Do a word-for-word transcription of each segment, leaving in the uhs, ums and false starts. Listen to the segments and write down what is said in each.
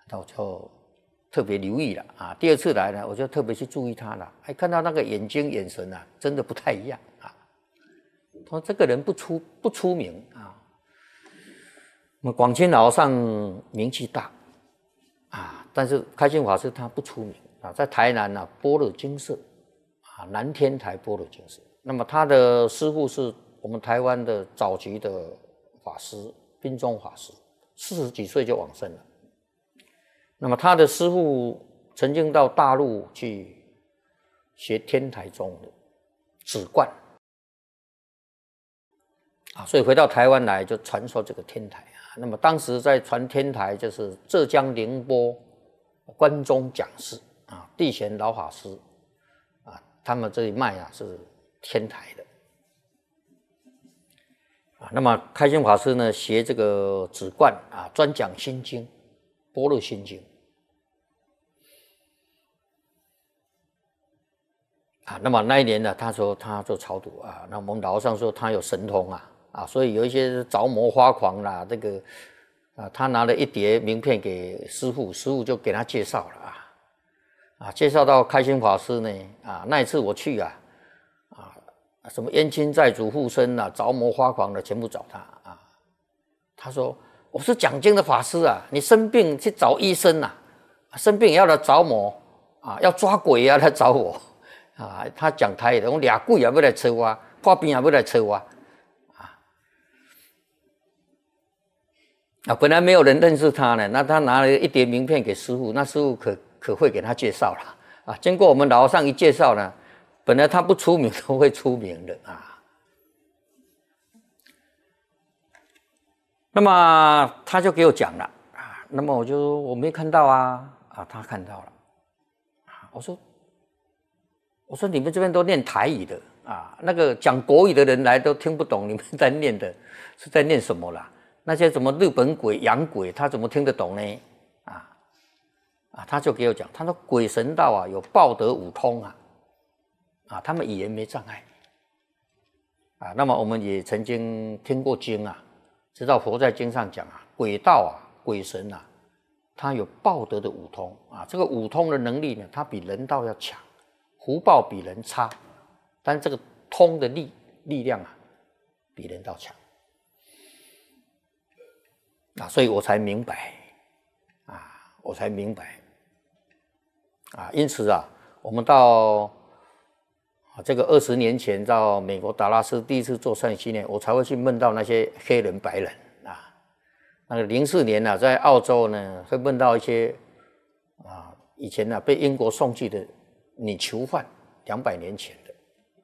那我就特别留意了啊。第二次来呢，我就特别去注意他了，还看到那个眼睛眼神啊，真的不太一样啊。他说这个人不出不出名啊，那么广清老和尚名气大啊，但是开心法师他不出名啊，在台南啊般若精舍啊，南天台般若精舍。那么他的师父是我们台湾的早期的法师宾中法师，四十几岁就往生了。那么他的师父曾经到大陆去学天台宗的止观啊，所以回到台湾来就传授这个天台啊。那么当时在传天台就是浙江宁波关中讲师啊，地贤老法师啊，他们这一脉啊是天台的啊。那么开心法师呢学这个止观啊，专讲心经，般若心经啊。那么那一年呢，他说他做超度啊，那我们老和尚说他有神通啊啊，所以有一些着魔发狂啦，这个啊，他拿了一叠名片给师父，师父就给他介绍了啊啊，介绍到开心法师呢啊，那一次我去啊啊，什么冤亲债主附身啊，着魔发狂的全部找他啊。他说我是讲经的法师啊，你生病去找医生啊，生病也要来找魔啊，要抓鬼也要来找我啊。他讲台语的，我俩鬼也要来找我，破病也要来找我。啊，本来没有人认识他呢，那他拿了一叠名片给师父，那师父可可会给他介绍了啊。经过我们老和尚一介绍呢，本来他不出名都会出名的啊。那么他就给我讲了啊，那么我就说我没看到啊，啊，他看到了啊。我说我说你们这边都念台语的啊，那个讲国语的人来都听不懂你们在念的是在念什么啦？那些什么日本鬼、洋鬼，他怎么听得懂呢？啊啊，他就给我讲，他说鬼神道啊有报德五通啊，啊，他们语言没障碍啊。那么我们也曾经听过经啊，知道佛在经上讲啊，鬼道啊、鬼神啊，他有报德的五通啊。这个五通的能力呢，他比人道要强，福报比人差，但这个通的力力量啊，比人道强。啊，所以我才明白，啊，我才明白，啊，因此啊，我们到啊这个二十年前到美国达拉斯第一次做善训练，我才会去梦到那些黑人白人啊。那个零四年呢、啊，在澳洲呢，会梦到一些啊以前呢、啊、被英国送去的女囚犯，两百年前的，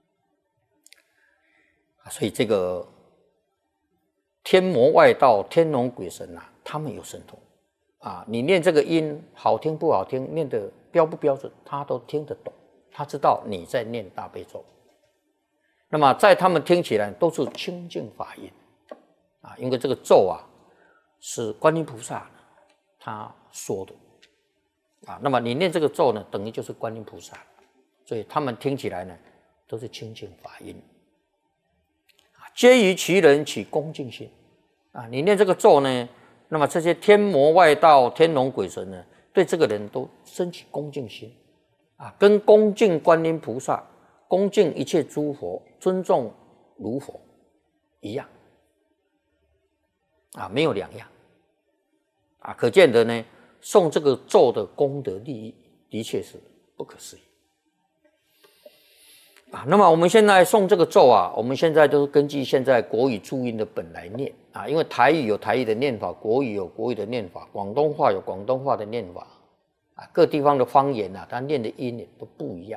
啊，所以这个。天魔外道、天龙鬼神啊，他们有神通啊！你念这个音好听不好听，念得标不标准，他都听得懂。他知道你在念大悲咒，那么在他们听起来都是清净法音啊，因为这个咒啊是观音菩萨他说的啊。那么你念这个咒呢，等于就是观音菩萨，所以他们听起来呢都是清净法音。皆于其人起恭敬心啊！你念这个咒呢，那么这些天魔外道、天龙鬼神呢，对这个人都升起恭敬心啊，跟恭敬观音菩萨、恭敬一切诸佛、尊重如佛一样啊，没有两样啊。可见得呢，诵这个咒的功德利益，的确是不可思议。啊，那么我们现在诵这个咒啊，我们现在都是根据现在国语注音的本来念啊，因为台语有台语的念法，国语有国语的念法，广东话有广东话的念法啊，各地方的方言啊，它念的音也都不一样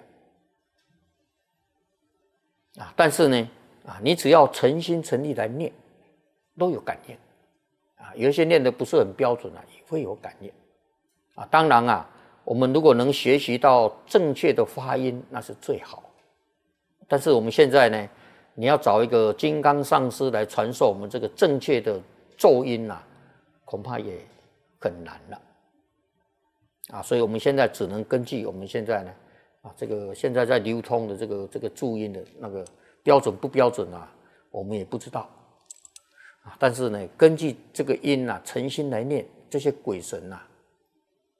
啊。但是呢，啊，你只要诚心诚意来念，都有感应啊。有一些念的不是很标准啊，也会有感应啊。当然啊，我们如果能学习到正确的发音，那是最好。但是我们现在呢，你要找一个金刚上师来传授我们这个正确的咒音啊，恐怕也很难了啊。所以我们现在只能根据我们现在呢啊，这个现在在流通的这个这个注音的那个标准不标准啊，我们也不知道啊。但是呢，根据这个音啊，诚心来念，这些鬼神啊